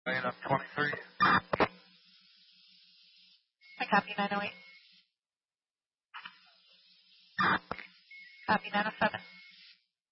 Laying up 23. I copy 908. Copy 907.